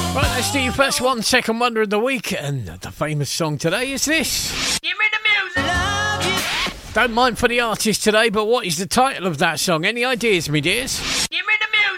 Right, let's do your first 1 second wonder of the week, and the famous song today is this. Give me the music. Don't mind for the artist today, but what is the title of that song? Any ideas, me dears?